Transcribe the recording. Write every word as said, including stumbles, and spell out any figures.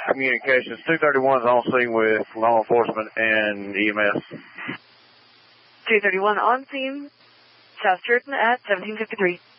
Communications, two thirty-one is on scene with law enforcement and E M S. two thirty-one on scene, South Churton at seventeen fifty-three.